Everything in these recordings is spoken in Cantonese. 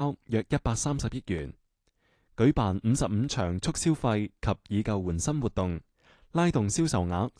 交約130億元，舉辦55場促消費及以舊換新活動，拉動銷售額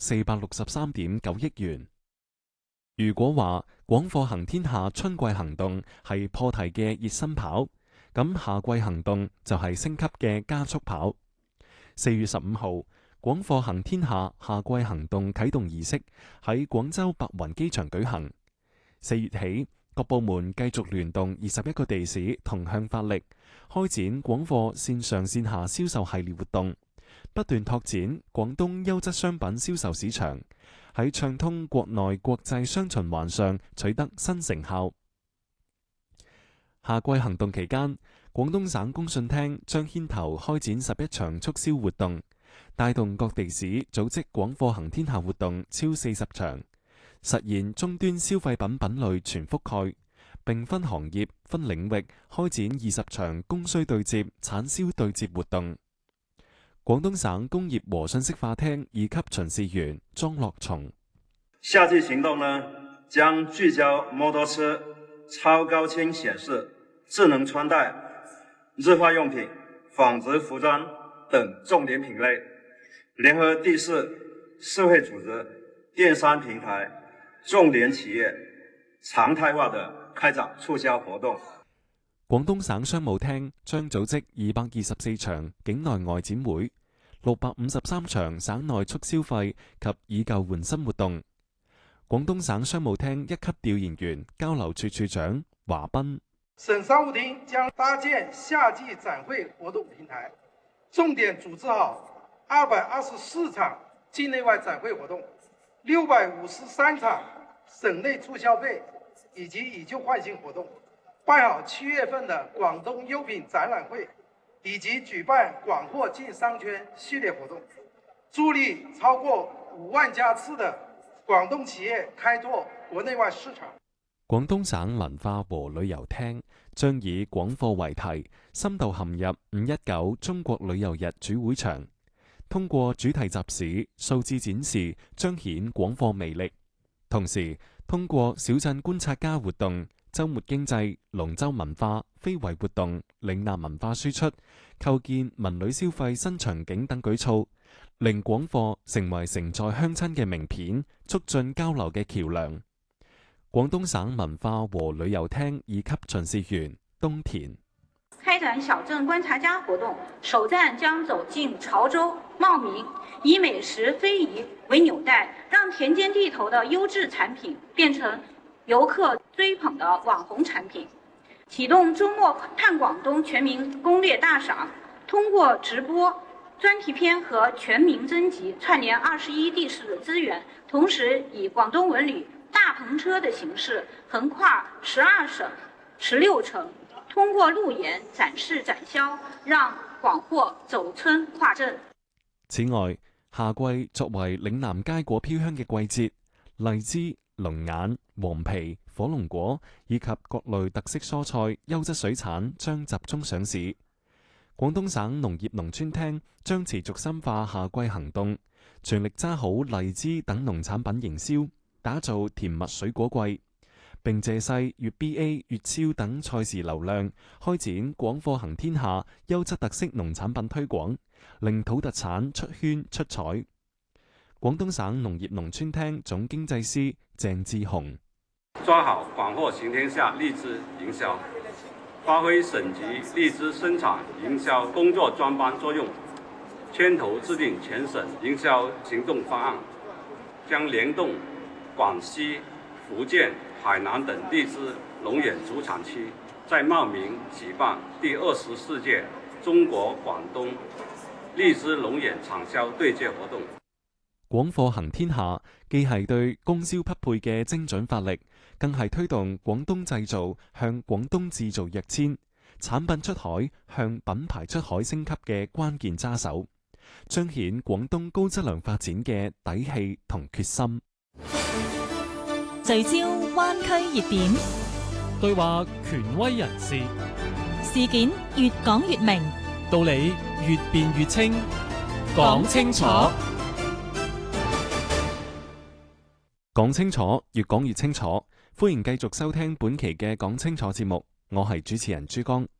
463.9億元。如果話廣貨行天下春季行動係破題嘅熱身跑，咁夏季行動就係升級嘅加速跑。4月15號，廣貨行天下夏季行動啟動儀式喺廣州白雲機場舉行。4月起，各部門繼續聯動21個地市同向發力，開展廣貨線上線下銷售系列活動，不斷拓展廣東優質商品銷售市場，喺暢通國內國際雙循環上取得新成效。夏季行動期間，廣東省工信廳將牽頭開展11場促銷活動，帶動各地市組織廣貨行天下活動超40場，實現終端消費品品類全覆蓋，並分行業、分領域開展20場供需對接、產銷對接活動。廣東省工業和信息化廳2級巡視員莊樂松： 夏季行動呢，將聚焦摩托車、超高清顯示、智能穿戴、日化用品、紡織服裝等重點品類，聯合地市、社會組織、電商平台、重點企業，常態化地開展促銷活動。 廣東省商務廳將組織224場境內外展會、653場省內促消費及以舊換新活動。廣東省商務廳1級調研員交流處處長華斌： 省商務廳將搭建夏季展會活動平台，重點組織好224場境內外展會活動，653場省內促消費以及以舊換新活動，辦好7月份的廣東優品展覽會，以及舉辦廣貨進商圈系列活動，助力超過5萬家次的廣東企業開拓國內外市場。 廣東省文化和旅遊廳將以廣貨為題，深度陷入519中國旅遊日主會場，通過主題集市、數字展示彰顯廣貨魅力，同時通過小鎮觀察家活動、周末經濟、龍舟文化、非遺活動、嶺南文化輸出、構建文旅消費新場景等舉措，令廣貨成為承載鄉親嘅名片，促進交流嘅橋樑。廣東省文化和旅遊廳2級巡視員東田： 開展小鎮觀察家活動，首站將走進潮州、茂名，以美食非遺為紐帶，讓田間地頭的優質產品變成遊客追捧的網紅產品。啟動周末看廣東全民攻略大賞，通過直播、專題片和全民徵集串聯21地市資源，同時以廣東文旅大篷車的形式橫跨12省、16城，通過路演、展示、展銷，讓廣貨走村跨鎮。 此外，夏季作為嶺南佳果飄香嘅季節，荔枝、龍眼、黃皮、火龍果以及各類特色蔬菜、優質水產將集中上市。廣東省農業農村廳將持續深化夏季行動，全力揸好荔枝等農產品營銷，打造甜蜜水果季，並借勢粵 BA、粵超等賽事流量，開展廣貨行天下優質特色農產品推廣，令土特產出圈出彩。廣東省農業農村廳總經濟師鄭志雄： 抓好廣貨行天下荔枝營銷，發揮省級荔枝生產營銷工作專班作用，牽頭制定全省營銷行動方案，將聯動廣西、福建、海南等荔枝龍眼主產區，在茂名舉辦第24屆中國廣東荔枝龍眼產銷對接活動。 廣貨行天下既係對供銷匹配嘅精準發力，更係推動廣東製造向廣東製造躍遷、產品出海向品牌出海升級嘅關鍵揸手，彰顯廣東高質量發展嘅底氣同決心。 聚焦灣區熱點， 對話權威人士， 事件越講越明， 道理越辯越清，講清楚。 講清楚，越講越清楚。歡迎繼續收聽本期嘅講清楚節目，我係主持人朱江。